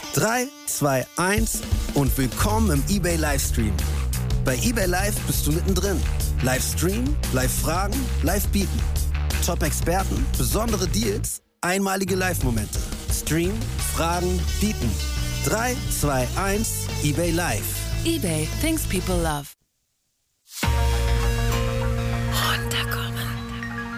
3, 2, 1 und willkommen im eBay Livestream. Bei eBay Live bist du mittendrin. Livestream, Live-Fragen, Live-Bieten. Top-Experten, besondere Deals, einmalige Live-Momente. Stream, Fragen, Bieten. 3, 2, 1, eBay Live. eBay, things people love.